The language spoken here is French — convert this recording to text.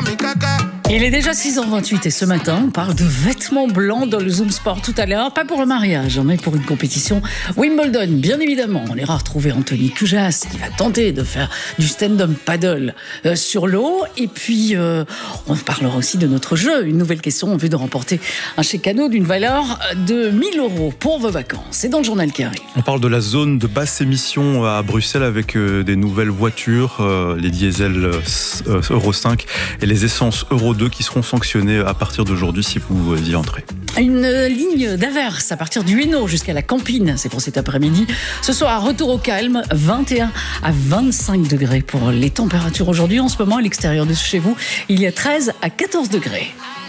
Il est déjà 6h28 et ce matin, on parle de vêtements blancs dans le Zoom Sport tout à l'heure. Pas pour le mariage, mais pour une compétition Wimbledon, bien évidemment. On ira retrouver Anthony Cujas qui va tenter de faire du stand-up paddle sur l'eau. Et puis, on parlera aussi de notre jeu. Une nouvelle question en vue de remporter un chèque cadeau d'une valeur de 1 000 € pour vos vacances. C'est dans le journal qui arrive. On parle de la zone de basse émission à Bruxelles avec des nouvelles voitures, les diesels Euro 5 et les essences Euro 2 qui seront sanctionnés à partir d'aujourd'hui si vous y entrez. Une ligne d'averse à partir du Hainaut jusqu'à la Campine, c'est pour cet après-midi. Ce soir, retour au calme, 21 à 25 degrés pour les températures aujourd'hui. En ce moment, à l'extérieur de chez vous, il y a 13 à 14 degrés.